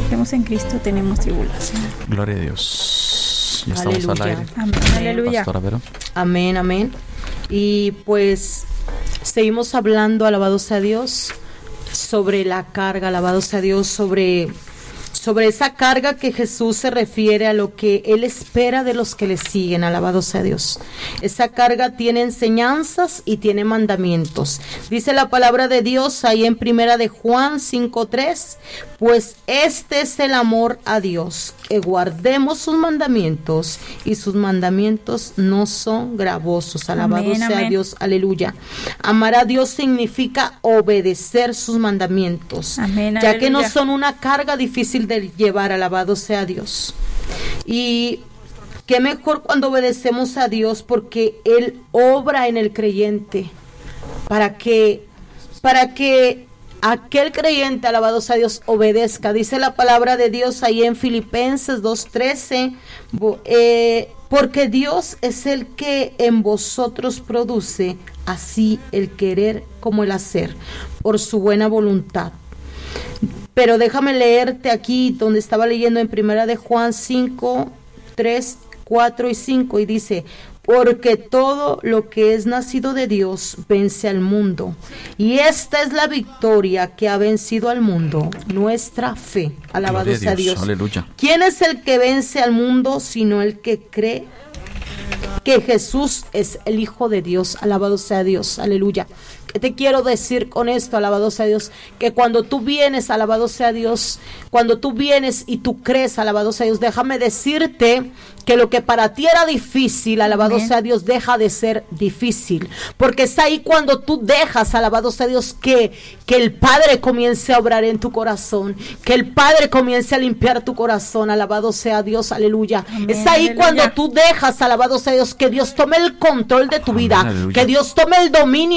confiemos en Cristo, tenemos tribulación. Gloria a Dios. Ya estamos al aire. Amén. Aleluya. Pastora Vero. Amén, amén. Y pues seguimos hablando, alabado sea Dios, sobre la carga, alabado sea Dios, sobre esa carga que Jesús se refiere a lo que Él espera de los que le siguen, alabado sea Dios. Esa carga tiene enseñanzas y tiene mandamientos. Dice la palabra de Dios ahí en Primera de Juan 5:3, pues este es el amor a Dios, que guardemos sus mandamientos, y sus mandamientos no son gravosos, alabado Amén, sea amén. Dios, aleluya. Amar a Dios significa obedecer sus mandamientos, Amén, ya que no aleluya. son una carga difícil de llevar, alabado sea Dios. Y qué mejor cuando obedecemos a Dios, porque Él obra en el creyente para que aquel creyente, alabado sea Dios, obedezca. Dice la palabra de Dios ahí en Filipenses 2:13, porque Dios es el que en vosotros produce así el querer como el hacer, por su buena voluntad. Pero déjame leerte aquí donde estaba leyendo en Primera de Juan 5:3, 4 y 5, y dice: porque todo lo que es nacido de Dios vence al mundo, y esta es la victoria que ha vencido al mundo, nuestra fe. Alabado Gloria a sea Dios. Aleluya. ¿Quién es el que vence al mundo sino el que cree que Jesús es el Hijo de Dios? Alabado sea Dios, aleluya. ¿Qué te quiero decir con esto? Alabado sea Dios, que cuando tú vienes, alabado sea Dios, cuando tú vienes y tú crees, alabado sea Dios, déjame decirte que lo que para ti era difícil, alabado Amén. sea Dios, deja de ser difícil, porque es ahí cuando tú dejas, alabado sea Dios, que el Padre comience a obrar en tu corazón, que el Padre comience a limpiar tu corazón, alabado sea Dios, aleluya. Amén, Es ahí aleluya. cuando tú dejas, alabado sea Dios, que Dios tome el control de tu Amén, vida, aleluya. que Dios tome el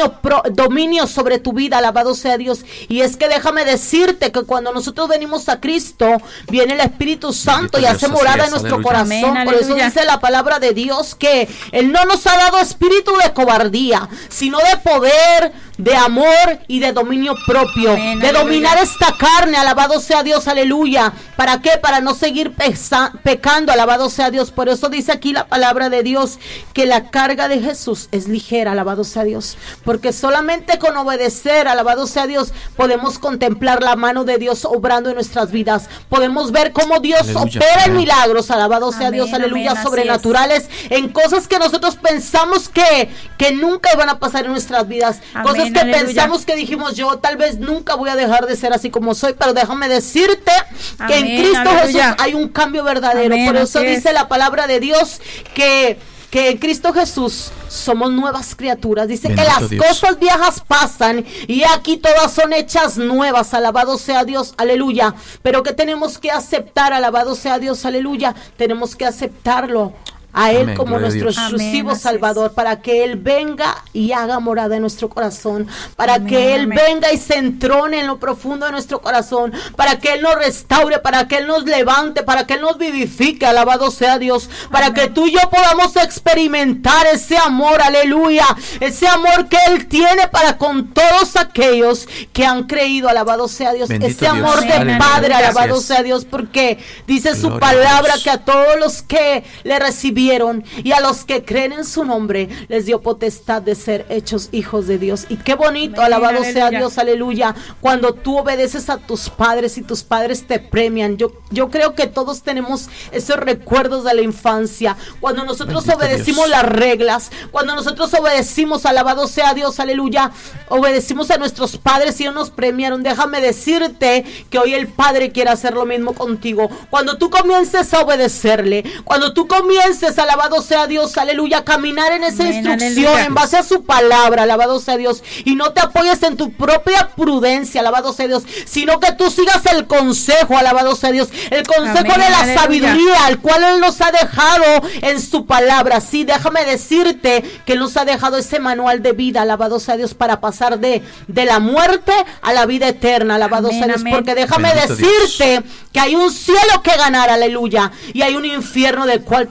dominio sobre tu vida, alabado sea Dios. Y es que déjame decirte que cuando nosotros venimos a Cristo, viene el Espíritu Santo y Dios, hace así morada es, en nuestro aleluya. corazón. Amén, Por eso aleluya. dice la palabra de Dios que Él no nos ha dado espíritu de cobardía, sino de poder, de amor y de dominio propio, Amén, de aleluya. dominar esta carne, alabado sea Dios, aleluya. ¿Para qué? Para no seguir pecando, alabado sea Dios. Por eso dice aquí la palabra de Dios que la carga de Jesús es ligera, alabado sea Dios, porque solamente con obedecer, alabado sea Dios, podemos contemplar la mano de Dios obrando en nuestras vidas, podemos ver cómo Dios Aleluya. opera en Amén. milagros, alabado sea Amén, Dios, aleluya, amén, así sobrenaturales, en cosas que nosotros pensamos que nunca iban a pasar en nuestras vidas, Amén, cosas que aleluya. pensamos que dijimos, yo tal vez nunca voy a dejar de ser así como soy, pero déjame decirte que en Amén, Cristo aleluya. Jesús hay un cambio verdadero. Amén, Por eso así dice es. la palabra de Dios que en Cristo Jesús somos nuevas criaturas. Dice Bendito que las Dios. cosas viejas pasan y aquí todas son hechas nuevas. Alabado sea Dios, aleluya. Pero que tenemos que aceptar, alabado sea Dios, aleluya. Tenemos que aceptarlo a Él Amén, como gloria a nuestro Dios. exclusivo Amén, así Salvador, para que Él venga y haga morada en nuestro corazón, para Amén, que Él amén. venga y se entrone en lo profundo de nuestro corazón, para que Él nos restaure, para que Él nos levante, para que Él nos vivifique, alabado sea Dios, para Amén. que tú y yo podamos experimentar ese amor, aleluya, ese amor que Él tiene para con todos aquellos que han creído, alabado sea Dios, Bendito ese Dios. amor de Amén, Padre, aleluya. alabado Así es. sea Dios, porque dice su Gloria a palabra Dios. que a todos los que le recibieron y a los que creen en su nombre les dio potestad de ser hechos hijos de Dios. Y qué bonito, Amén, alabado sea aleluya. Dios, aleluya, cuando tú obedeces a tus padres y tus padres te premian. Yo creo que todos tenemos esos recuerdos de la infancia, cuando nosotros Bendito obedecimos Dios. las reglas, cuando nosotros obedecimos, alabado sea Dios, aleluya, obedecimos a nuestros padres y ellos nos premiaron. Déjame decirte que hoy el Padre quiere hacer lo mismo contigo. Cuando tú comiences a obedecerle, cuando tú comiences, alabado sea Dios, aleluya, a caminar en esa Amén, instrucción, aleluya. en base a su palabra, alabado sea Dios, y no te apoyes en tu propia prudencia, alabado sea Dios, sino que tú sigas el consejo, alabado sea Dios, el consejo Amén, de la aleluya. sabiduría, al cual Él nos ha dejado en su palabra. Sí, déjame decirte que Él nos ha dejado ese manual de vida, alabado sea Dios, para pasar de la muerte a la vida eterna, alabado Amén, sea Dios, amén. porque déjame Bendito decirte que hay un cielo que ganar, aleluya, y hay un infierno del cual tenemos que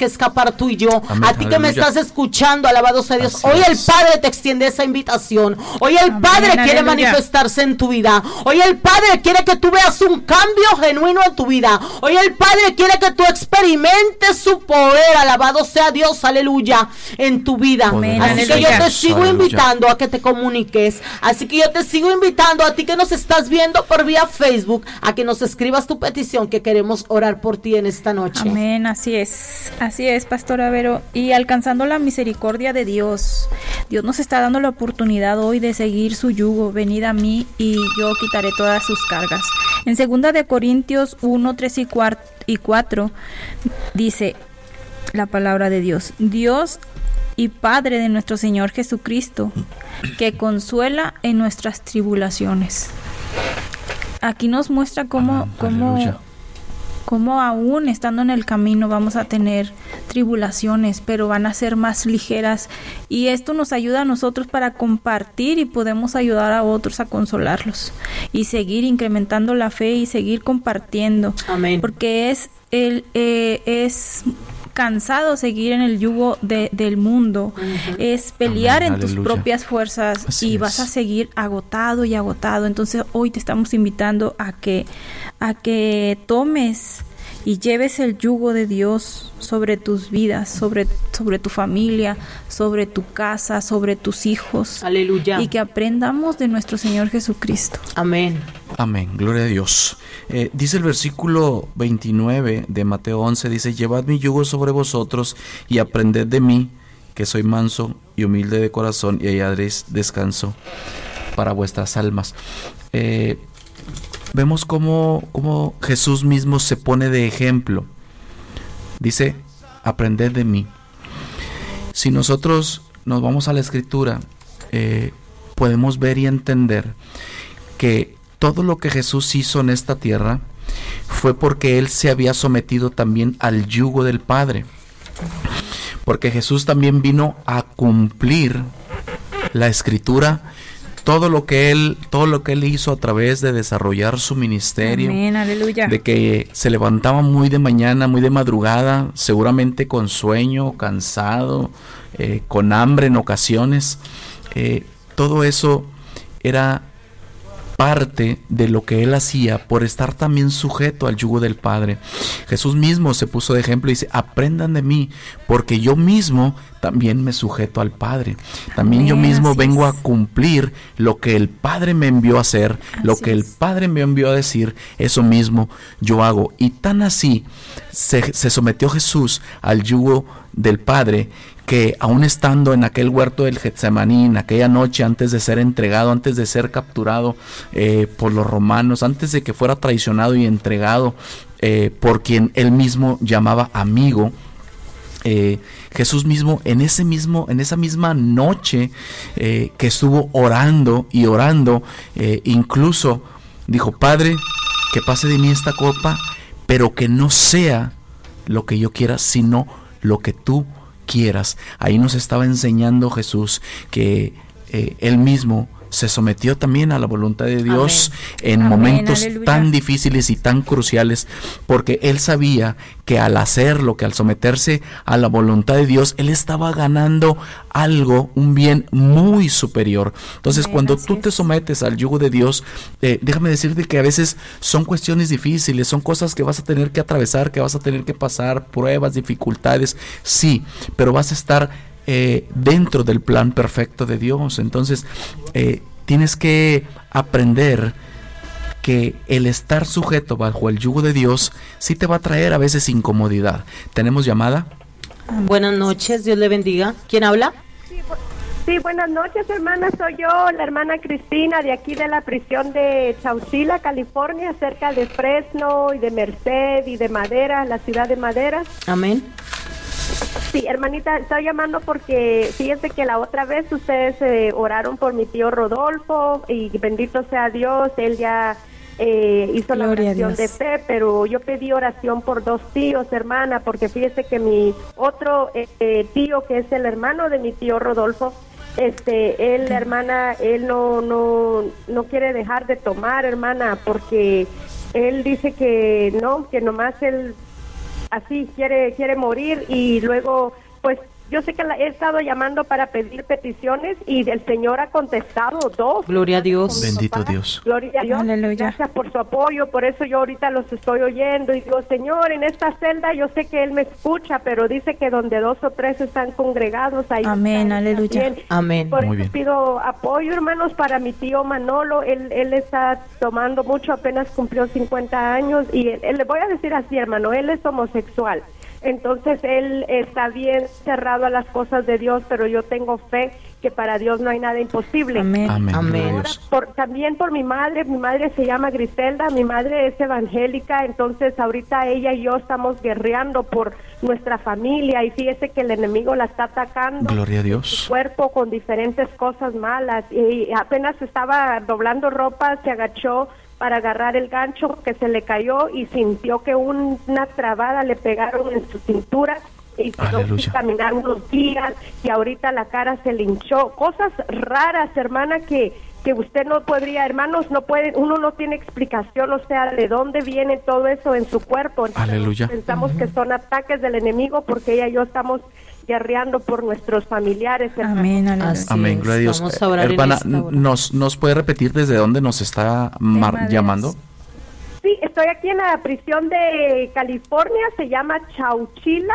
escapar tú y yo. Amén, A ti que me aleluya. estás escuchando, alabado sea Dios. Así Hoy el es. Padre te extiende esa invitación. Hoy el Amén, Padre quiere aleluya. manifestarse en tu vida. Hoy el Padre quiere que tú veas un cambio genuino en tu vida. Hoy el Padre quiere que tú experimentes su poder, alabado sea Dios, aleluya, en tu vida. Amén, Así que aleluya. yo te sigo Aleluya. invitando a que te comuniques. Así que yo te sigo invitando a ti que nos estás viendo por vía Facebook, a que nos escribas tu petición, que queremos orar por ti en esta noche. Amén, así es, Pastora Vero. Y alcanzando la misericordia de Dios, Dios nos está dando la oportunidad hoy de seguir su yugo. Venid a mí y yo quitaré todas sus cargas. En 2 de Corintios 1, 3 y 4 dice la palabra de Dios: Dios y Padre de nuestro Señor Jesucristo, que consuela en nuestras tribulaciones. Aquí nos muestra Aleluya. cómo aún estando en el camino vamos a tener tribulaciones, pero van a ser más ligeras, y esto nos ayuda a nosotros para compartir y podemos ayudar a otros a consolarlos y seguir incrementando la fe y seguir compartiendo. Amén. Porque es cansado seguir en el yugo del mundo, es pelear Amén, en tus aleluya. propias fuerzas. Así Y es. vas a seguir agotado y agotado. Entonces hoy te estamos invitando a que tomes y lleves el yugo de Dios sobre tus vidas, sobre tu familia, sobre tu casa, sobre tus hijos, Aleluya. y que aprendamos de nuestro Señor Jesucristo. Amén. Amén, gloria a Dios. Dice el versículo 29 de Mateo 11, dice: llevad mi yugo sobre vosotros y aprended de mí, que soy manso y humilde de corazón, y hallaréis descanso para vuestras almas. Vemos cómo Jesús mismo se pone de ejemplo. Dice: aprended de mí. Si nosotros nos vamos a la Escritura, podemos ver y entender que todo lo que Jesús hizo en esta tierra fue porque Él se había sometido también al yugo del Padre. Porque Jesús también vino a cumplir la Escritura, todo lo que él hizo a través de desarrollar su ministerio. Amén, aleluya. De que se levantaba muy de mañana, muy de madrugada, seguramente con sueño, cansado, con hambre en ocasiones. Todo eso era parte de lo que él hacía por estar también sujeto al yugo del Padre. Jesús mismo se puso de ejemplo y dice: aprendan de mí, porque yo mismo también me sujeto al Padre. También yo Amén, mismo así vengo a es. cumplir lo que el Padre me envió a hacer, lo Así que el es. Padre me envió a decir, eso mismo yo hago. Y tan así se sometió Jesús al yugo del Padre, que aún estando en aquel huerto del Getsemaní, en aquella noche antes de ser entregado, antes de ser capturado por los romanos, antes de que fuera traicionado y entregado por quien él mismo llamaba amigo, Jesús mismo en esa misma noche que estuvo orando y orando, incluso dijo: Padre, que pase de mí esta copa, pero que no sea lo que yo quiera, sino lo que tú quieras. Ahí nos estaba enseñando Jesús que él mismo se sometió también a la voluntad de Dios. Amén. En Amén, momentos aleluya. tan difíciles y tan cruciales, porque él sabía que al hacerlo, que al someterse a la voluntad de Dios, él estaba ganando algo, un bien muy superior. Entonces, Amén, cuando así tú te es. sometes al yugo de Dios, déjame decirte que a veces son cuestiones difíciles, son cosas que vas a tener que atravesar, que vas a tener que pasar, pruebas, dificultades, sí, pero vas a estar dentro del plan perfecto de Dios. Entonces tienes que aprender que el estar sujeto bajo el yugo de Dios sí te va a traer a veces incomodidad. ¿Tenemos llamada? Buenas noches, Dios le bendiga. ¿Quién habla? Sí, buenas noches, hermana. Soy yo, la hermana Cristina, de aquí de la prisión de Chaucila, California, cerca de Fresno y de Merced y de Madera, la ciudad de Madera. Amén. Sí, hermanita, estoy llamando porque fíjense que la otra vez ustedes oraron por mi tío Rodolfo, y bendito sea Dios, él ya hizo la Gloria a oración de Dios. fe, pero yo pedí oración por 2 tíos, hermana, porque fíjese que mi otro tío, que es el hermano de mi tío Rodolfo, él, hermana, él no quiere dejar de tomar, hermana, porque él dice que no, que nomás él así quiere morir, y luego pues yo sé que he estado llamando para pedir peticiones y el Señor ha contestado 2. Gloria a Dios. Bendito Dios. Gloria a Dios. Aleluya. Gracias por su apoyo. Por eso yo ahorita los estoy oyendo y digo, Señor, en esta celda yo sé que Él me escucha, pero dice que donde 2 o 3 están congregados, ahí Amén, está Él aleluya. también. Amén. Por Muy eso bien. pido apoyo, hermanos, para mi tío Manolo. Él está tomando mucho, apenas cumplió 50 años y él le voy a decir así, hermano, él es homosexual. Entonces él está bien cerrado a las cosas de Dios, pero yo tengo fe que para Dios no hay nada imposible. Amén. Amén. Amén. Gloria a Ahora, Dios. también por mi madre se llama Griselda, mi madre es evangélica, entonces ahorita ella y yo estamos guerreando por nuestra familia y fíjese que el enemigo la está atacando. Gloria a Su Dios. cuerpo con diferentes cosas malas y apenas estaba doblando ropa, se agachó para agarrar el gancho que se le cayó y sintió que una trabada le pegaron en su cintura y quedó Aleluya. sin caminar unos días y ahorita la cara se le hinchó. Cosas raras, hermana, que usted no podría, hermanos, no puede, uno no tiene explicación, o sea, de dónde viene todo eso en su cuerpo. Entonces, Aleluya. pensamos que son ataques del enemigo porque ella y yo estamos guerreando por nuestros familiares, hermano. Amén, aleluya. Así Amén, es. gloria a Dios. Vamos a orar en Hermana, esta hora. ¿nos puede repetir desde dónde nos está Madres. llamando? Sí, estoy aquí en la prisión de California, se llama Chowchilla,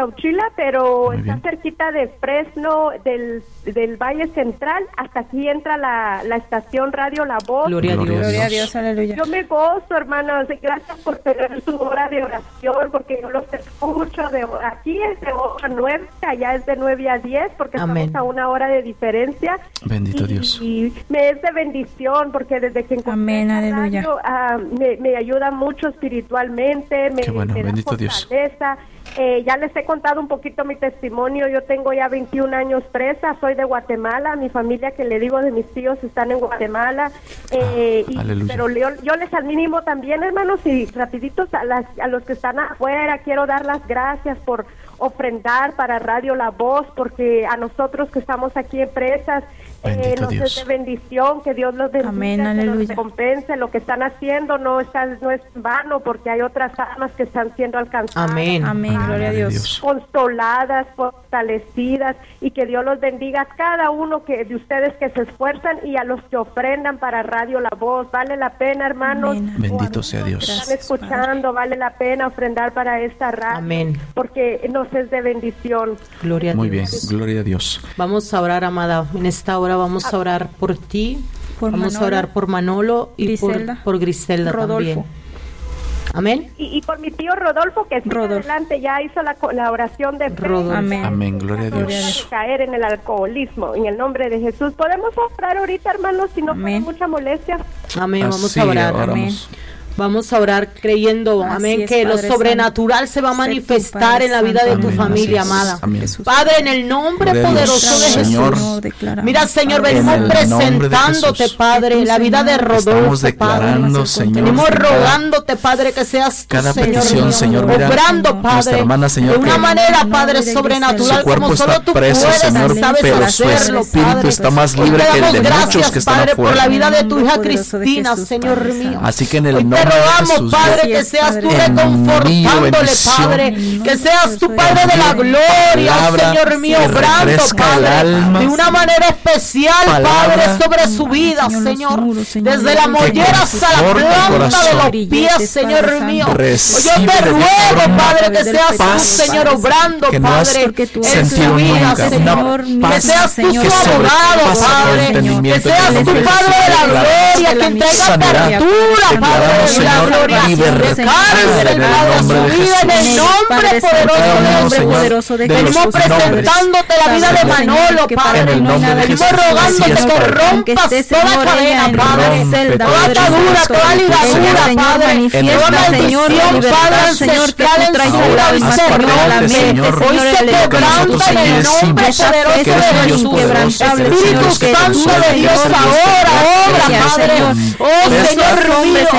pero Muy está bien. cerquita de Fresno, del Valle Central. Hasta aquí entra la estación Radio La Voz. Gloria a Gloria a Dios. Gloria a Dios, aleluya. Yo me gozo, hermanos, gracias por tener su hora de oración, porque yo los escucho. Aquí es de 8 a 9, allá es de 9 a 10, porque Amén. estamos a una hora de diferencia. Bendito y, Dios. Y me es de bendición, porque desde que encontré Amén, esta aleluya. radio, me ayuda mucho espiritualmente, me, Qué bueno, me da bendito Dios. fortaleza. Ya les he contado un poquito mi testimonio. Yo tengo ya 21 años presa, soy de Guatemala. Mi familia, que le digo de mis tíos, están en Guatemala. Aleluya. Pero yo les animo también, hermanos, y rapiditos a los que están afuera, quiero dar las gracias por ofrendar para Radio La Voz, porque a nosotros que estamos aquí en presas, Bendito nos Dios. es de bendición, que Dios los bendiga, Amén, que los aleluya. recompense. Lo que están haciendo no es vano, porque hay otras almas que están siendo alcanzadas. Amén. Amén, gloria a de Dios. Consoladas, fortalecidas, y que Dios los bendiga a cada uno de ustedes que se esfuerzan y a los que ofrendan para Radio La Voz. Vale la pena, hermanos. Amén. Bendito O sea amigos que Dios. están escuchando, vale la pena ofrendar para esta radio. Amén. Porque nos es de bendición. Gloria a Muy bien, Dios. gloria a Dios. Vamos a orar, amada. En esta hora vamos a orar por ti. Por Vamos Manolo, a orar por Manolo y Griselda, por Griselda Rodolfo. también. Amén. Y por mi tío Rodolfo, que sigue Rodolfo. adelante, ya hizo la oración de fe. Rodolfo. Amén. Amén, gloria a Gloria a Dios. Dios. Caer en el alcoholismo, en el nombre de Jesús. ¿Podemos orar ahorita, hermanos, si no fuera Amén. mucha molestia? Amén. Vamos Así a orar. oramos. Vamos a orar creyendo, Así amén, es, que lo Padre sobrenatural se va a Sé tú, manifestar Padre en la vida de Santo. tu Amén, familia, así es. amada. Amén. Jesús. Padre, en el nombre Gloria a Dios. poderoso de Señor. Jesús. declaramos. Mira, Señor, Padre, venimos En el nombre de presentándote, Jesús. Padre, Que tú, la vida de Señor, Rodolfo, Estamos Padre. declarando, Señor, Venimos que cada- rogándote, Padre, que seas tú, cada Señor, petición, mío, Señor, mira, obrando, nuestra Padre, hermana, Señor, de una que- manera, en Padre, nombre de sobrenatural, su cuerpo como está solo tú preso, puedes Señor, y sabes pero su hacerlo, espíritu Padre. está más Hoy libre te que el damos de gracias, muchos que están Padre, por afuera. la vida de tu hija En el nombre poderoso de Cristina, Jesús, Señor Padre mío. Santo. Así que en el Hoy te nombre de rogamos, Jesús, Padre, Así que es, seas tú Padre. reconfortándole, bendición. Padre, que seas tú, Padre de la gloria, Palabra Señor mío, que obrando, refresca el Padre, alma. de una manera especial, Palabra Padre, sobre su vida, Señor, los Señor, muros, Señor, desde la que mollera hasta la conforta el planta de corazón. los pies, Billetes, Señor Padre mío. Santo. Yo Recibe te de Dios ruego, una Padre, que paz seas tú, Padre Señor, Santo, obrando, que no has Padre, porque tú en eres su sentido vida, nunca, Señor. una Que paz seas tú Señor, su que abogado, sobrepasa todo Padre. Que entendimiento, seas en el tu nombre de Padre de la Jesús. gloria, que la entrega sanidad. apertura, Padre Declaramos, de la Señor, gloria. libertad Descanse, en el Padre, nombre su de vida en el Jesús. nombre Padre Santo, poderoso en el de nombre Señor, poderoso de de los Venimos Jesús, presentándote la vida de Señor, Manolo, que Padre. en el nombre de Venimos Jesús. rogándote Así es, que Padre. rompas esté, toda Señor, ella cadena, en Padre. Rompe celda, todo Toda Padre atadura, Santo. toda ligadura, Señor, Padre. manifiesta, Toda Señor, la bendición, libertad, Padre, Señor, que tú ancestral traes en al su alma, vida, Señor, Señor. a la mente, Señor, Hoy Señor, se el quebranta en el nombre esa poderoso fe, que eres de un Dios Jesús. inquebrantable, Espíritu Señor, que Santo tú, de Dios, Señor, ahora obra, Gracias, Padre. Señor. Oh, Gracias, Señor mío, Señor, en el que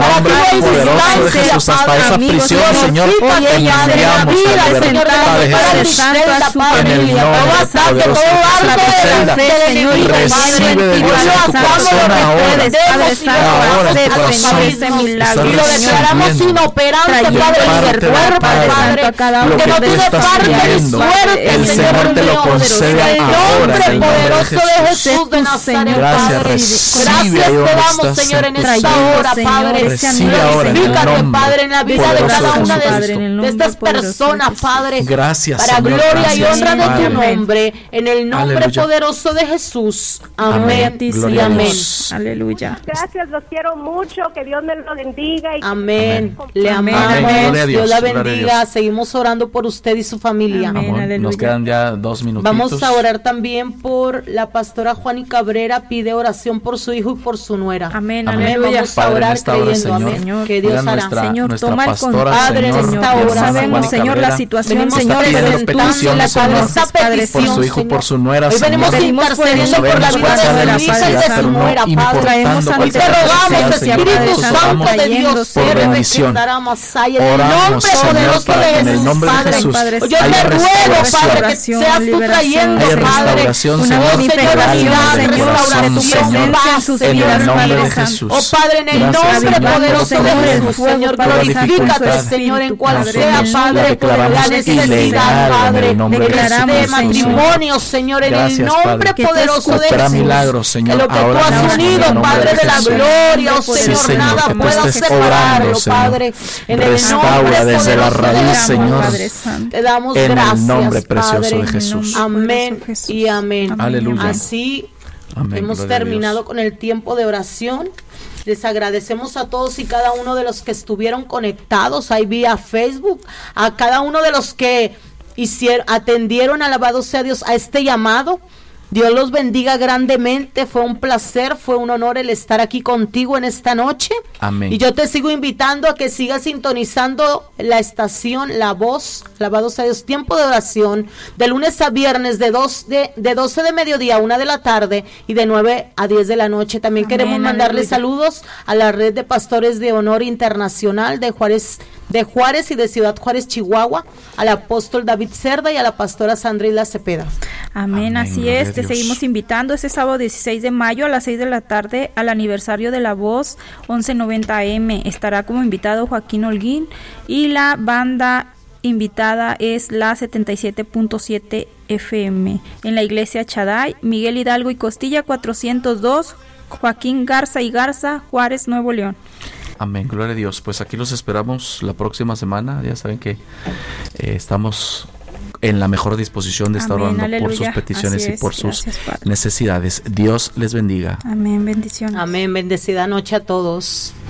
nombre Para tu poderoso de vigilancia, Jesús, hasta Padre, esa amigos, prisión, Dios, Señor, oye, Padre, enviamos vida, la Señor, libertad de para Jesús. tristeza, Padre, En el familia, nombre todo ataque, poderoso todo de arco Jesús, de la Señor, fe del enemigo, recibe de Dios en tu corazón ahora. Padre Santo, Ahora en tu hacer, corazón Señor, ese milagro, y lo estás declaramos recibiendo, inoperante, trayendo Padre, en parte el del cuerpo, Padre, Padre, a cada lo que que no tú tiene estás parte ni pidiendo, suerte, el Señor te lo concede en el ahora, nombre en el nombre de poderoso de Jesús. Jesús de Nazaret, Gracias, Padre. recibe Gracias ahí te donde damos, estás Señor, en tu esta Señor. hora, Padre. Recibe ahora en el Glorifícate, nombre Padre, en la vida de poderoso cada de una de, Jesucristo. de estas personas, Padre. Gracias, Para Señor, gloria y gracias, honra de Padre. tu nombre, en el nombre Aleluya. poderoso de Jesús. Amén. Amén y Gloria a amén. Dios. Aleluya. Gracias, los quiero mucho, que Dios me lo bendiga. Y Amén. Le Amén. amamos. Amén. Gloria a Dios Dios. la Gloria a bendiga. Dios. Seguimos orando por usted y su familia. Amén. Amor, Aleluya. nos quedan ya 2 minutitos. Vamos a orar también por la pastora Juani Cabrera. Pide oración por su hijo y por su nuera. Amén, Amén. aleluya. Vamos a Padre, en orar esta hora, creyendo, Señor, amén. Que Dios mira hará. Señor, nuestra toma el pastora, Padre, en Señor, esta mi hora, hermana sabemos, Juani Señor, Cabrera, la situación, Venimos Señor, está pidiendo presentando peticiones, la Señor, esta Padre petición, por su hijo, Señor. por su nuera, Hoy venimos Señor. Pedimos intercediendo por por la Sabemos vida cuál sea de la su hija y necesidad, de su pero no nuera, Padre. Traemos importando ante Y cuál te sea la rogamos, necesidad, Señor, Espíritu nosotros Santo oramos de Dios, por Padre, bendición. en el Oramos, nombre Señor, poderoso para de que en el Jesús, nombre de Padre. Jesús Yo haya te ruego, restauración. Padre, que seas tú trayendo, Haya Padre, restauración, una Señor, señoridad, del Señor, corazón, de tu Señor, presencia en sus en vidas, el nombre de Padre Santo. Jesús. Oh Padre, en el Gracias, nombre Señor, poderoso por de todo Jesús, el Señor, toda glorifícate, dificultad. Señor, en cual Nosotros sea, la Padre, declaramos la necesidad, ilegal en Padre, el nombre de de Declaramos, este Jesucristo, matrimonio, Señor, en el Gracias, nombre Padre. poderoso de Opera Jesús. milagros, Señor, Que lo que tú ahora has mismo, en el unido, nombre Padre de de la Jesús. gloria, oh Sí, Señor, Señor, nada que tú pueda estés separarlo, obrando, Señor. Padre. En el Restaura nombre desde la poderoso de raíz, Jesús. Señor. Padre Santo. Te damos En el gracias, nombre precioso Padre. de Jesús. Amén Jesús. y amén. Amén. Aleluya. Así Amén, hemos gloria a terminado Dios. con el tiempo de oración. Les agradecemos a todos y cada uno de los que estuvieron conectados ahí vía Facebook, a cada uno de los que atendieron, alabado sea Dios, a este llamado. Dios los bendiga grandemente. Fue un placer, fue un honor el estar aquí contigo en esta noche. Amén. Y yo te sigo invitando a que sigas sintonizando la estación La Voz, alabado sea Dios, tiempo de oración, de lunes a viernes, de 12 de mediodía a 1 de la tarde y de 9 a 10 de la noche. También Amén, queremos mandarle aleluya. saludos a la red de pastores de honor internacional de Juárez y de Ciudad Juárez, Chihuahua, al apóstol David Cerda y a la pastora Sandra Isla Cepeda. Amén, Amén, así gloria es. a Te Dios. seguimos invitando este sábado 16 de mayo a las 6 de la tarde al aniversario de La Voz 1190 AM. Estará como invitado Joaquín Holguín y la banda invitada es la 77.7 FM en la iglesia Chaday, Miguel Hidalgo y Costilla 402, Joaquín Garza y Garza, Juárez, Nuevo León. Amén, gloria a Dios. Pues aquí los esperamos la próxima semana. Ya saben que estamos en la mejor disposición de estar Amén, orando por sus aleluya. peticiones Así y es, por sus gracias, Padre. necesidades. Dios les bendiga. Amén, bendiciones. Amén, bendecida noche a todos.